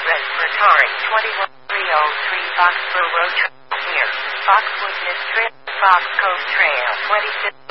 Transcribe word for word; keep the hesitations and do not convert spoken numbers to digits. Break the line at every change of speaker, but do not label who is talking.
Respiratory twenty-one three oh three Foxborough Road Trail here. Foxwood Mist Trail, Fox Cove Trail twenty-six.